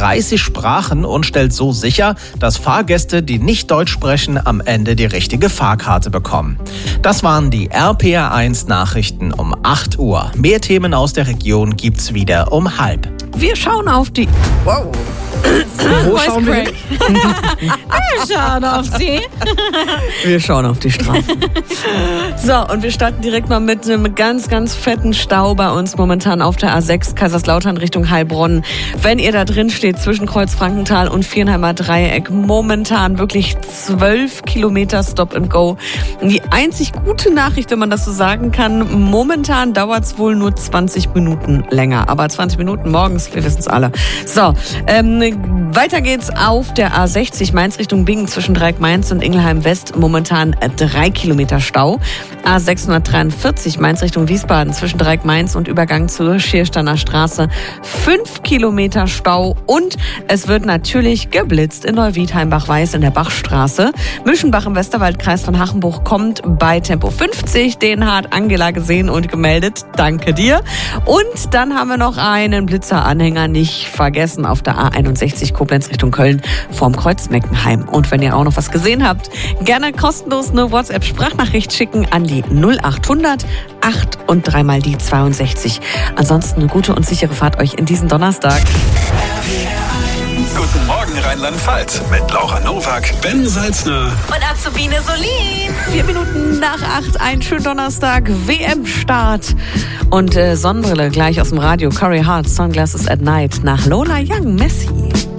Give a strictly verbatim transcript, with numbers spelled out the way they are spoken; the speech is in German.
dreißig Sprachen und stellt so sicher, dass Fahrgäste, die nicht Deutsch sprechen, am Ende die richtige Fahrkarte bekommen. Das waren die R P R eins Nachrichten um acht Uhr. Mehr Themen aus der Region gibt's wieder um halb. Wir schauen auf die... Wow. Wo schauen wir hin? Wir schauen auf die... Wir schauen auf die Straßen. So, und wir starten direkt mal mit einem ganz, ganz fetten Stau bei uns momentan auf der A sechs Kaiserslautern Richtung Heilbronn. Wenn ihr da drin steht zwischen Kreuzfrankenthal und Viernheimer Dreieck, momentan wirklich zwölf Kilometer Stop and Go. Und die einzig gute Nachricht, wenn man das so sagen kann, momentan dauert es wohl nur zwanzig Minuten länger. Aber zwanzig Minuten morgens, wir wissen es alle. So, ähm, weiter geht's auf der A sechzig Mainz Richtung Bingen zwischen Dreieck-Mainz und Ingelheim-West. Momentan drei Kilometer Stau. A sechshundertdreiundvierzig Mainz Richtung Wiesbaden zwischen Dreieck-Mainz und Übergang zur Schiersteiner Straße. Fünf Kilometer Stau und es wird natürlich geblitzt in Neuwiedheimbach-Weiß in der Bachstraße. Mischenbach im Westerwaldkreis von Hachenbuch kommt bei Tempo fünfzig. Den hat Angela gesehen und gemeldet. Danke dir. Und dann haben wir noch einen Blitzeranhänger nicht vergessen auf der A einundsechzig Koblenz Richtung Köln vorm Kreuz Meckenheim. Und wenn ihr auch noch was gesehen habt, gerne kostenlos eine WhatsApp-Sprachnachricht schicken an die null achthundert acht und dreimal die zweiundsechzig. Ansonsten eine gute und sichere Fahrt euch in diesen Donnerstag. Guten Morgen Rheinland-Pfalz mit Laura Nowak, Ben Salzner und Azubine Solin. Vier Minuten nach acht, ein schöner Donnerstag, W M-Start. Und äh, Sonnenbrille gleich aus dem Radio. Corey Hart, Sunglasses at Night nach Lola Young, Messi.